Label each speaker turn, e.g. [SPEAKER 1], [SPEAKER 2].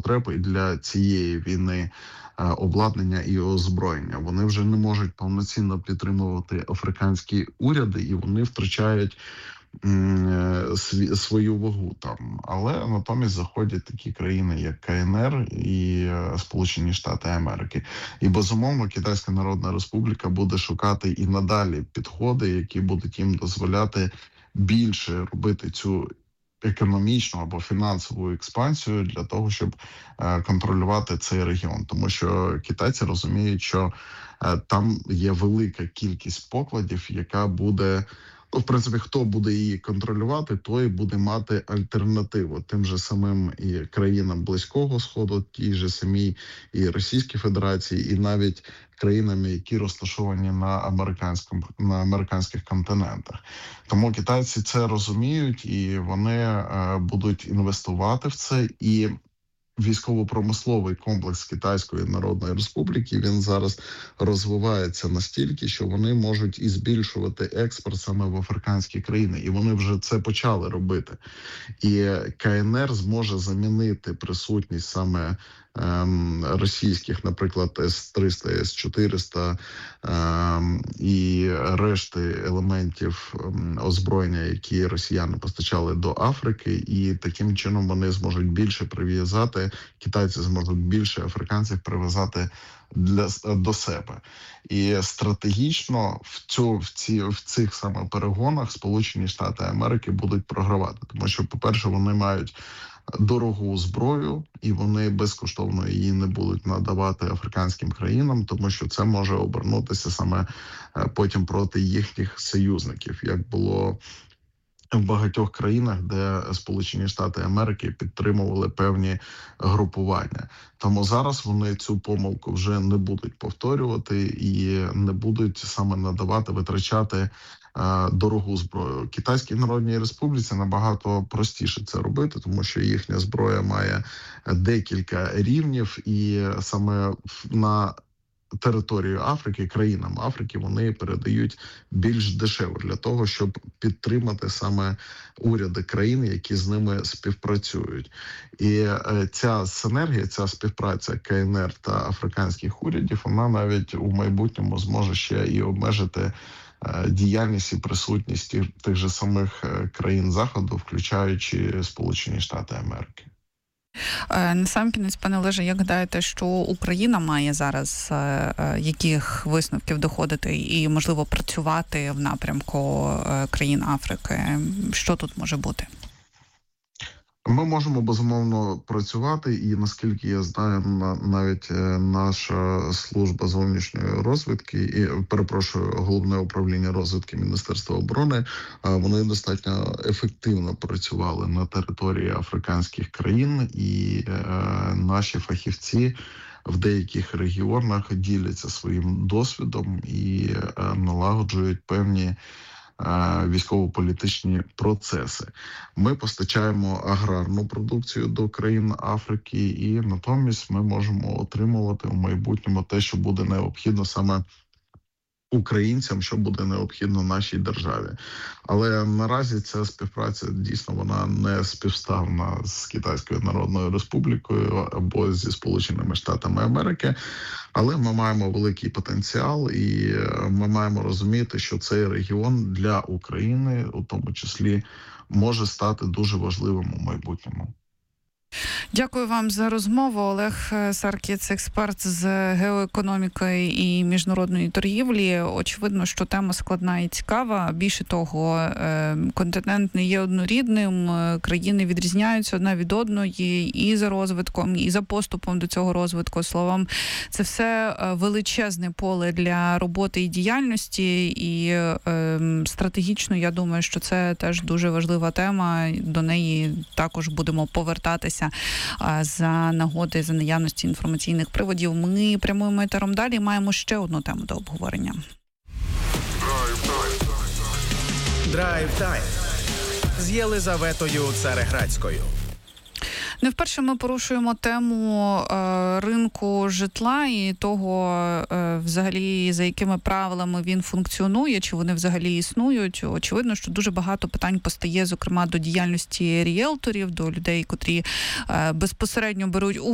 [SPEAKER 1] потреб і для цієї війни обладнання і озброєння. Вони вже не можуть повноцінно підтримувати африканські уряди, і вони втрачають свою вагу там. Але натомість заходять такі країни, як КНР і Сполучені Штати Америки. І, безумовно, Китайська Народна Республіка буде шукати і надалі підходи, які будуть їм дозволяти більше робити цю економічну або фінансову експансію для того, щоб контролювати цей регіон. Тому що китайці розуміють, що там є велика кількість покладів, яка буде... в принципі, хто буде її контролювати, той буде мати альтернативу тим же самим і країнам Близького Сходу, тій же самій і Російській Федерації, і навіть країнами, які розташовані на американських континентах. Тому китайці це розуміють, і вони будуть інвестувати в це. І військово-промисловий комплекс Китайської Народної Республіки, він зараз розвивається настільки, що вони можуть і збільшувати експорт саме в африканські країни. І вони вже це почали робити. І КНР зможе замінити присутність саме російських, наприклад, С-300, С-400 і решти елементів озброєння, які росіяни постачали до Африки, і таким чином вони зможуть більше прив'язати, китайці зможуть більше африканців прив'язати до себе. І стратегічно в цих саме перегонах Сполучені Штати Америки будуть програвати, тому що, по-перше, вони мають дорогу зброю, і вони безкоштовно її не будуть надавати африканським країнам, тому що це може обернутися саме потім проти їхніх союзників, як було в багатьох країнах, де Сполучені Штати Америки підтримували певні групування. Тому зараз вони цю помилку вже не будуть повторювати і не будуть саме надавати, витрачати дорогу зброю. Китайській Народній Республіці набагато простіше це робити, тому що їхня зброя має декілька рівнів, і саме на територію Африки, країнам Африки, вони передають більш дешево для того, щоб підтримати саме уряди країн, які з ними співпрацюють. І ця синергія, ця співпраця КНР та африканських урядів, вона навіть у майбутньому зможе ще і обмежити діяльність і присутність тих же самих країн Заходу, включаючи Сполучені Штати Америки.
[SPEAKER 2] Насамкінець, пане Олеже, як гадаєте, що Україна має зараз яких висновків доходити і, можливо, працювати в напрямку країн Африки? Що тут може бути?
[SPEAKER 1] Ми можемо, безумовно, працювати, і, наскільки я знаю, навіть наша служба зовнішньої розвідки, і, перепрошую, Головне управління розвідки Міністерства оборони, вони достатньо ефективно працювали на території африканських країн, і наші фахівці в деяких регіонах діляться своїм досвідом і налагоджують певні військово-політичні процеси. Ми постачаємо аграрну продукцію до країн Африки, і натомість ми можемо отримувати в майбутньому те, що буде необхідно саме українцям, що буде необхідно нашій державі. Але наразі ця співпраця, дійсно, вона не співставна з Китайською Народною Республікою або зі Сполученими Штатами Америки. Але ми маємо великий потенціал, і ми маємо розуміти, що цей регіон для України, у тому числі, може стати дуже важливим у майбутньому.
[SPEAKER 2] Дякую вам за розмову. Олег Саркіц, експерт з геоекономіки і міжнародної торгівлі. Очевидно, що тема складна і цікава. Більше того, континент не є однорідним, країни відрізняються одна від одної і за розвитком, і за поступом до цього розвитку. Словом, це все величезне поле для роботи і діяльності, і стратегічно, я думаю, що це теж дуже важлива тема. До неї також будемо повертатися за нагоди, за наявності інформаційних приводів. Ми прямуємо етером далі, маємо ще одну тему до обговорення.
[SPEAKER 3] Драйв-тайм з Єлизаветою Цареградською.
[SPEAKER 2] Не вперше ми порушуємо тему ринку житла і того, взагалі, за якими правилами він функціонує, чи вони взагалі існують. Очевидно, що дуже багато питань постає, зокрема, до діяльності ріелторів, до людей, котрі безпосередньо беруть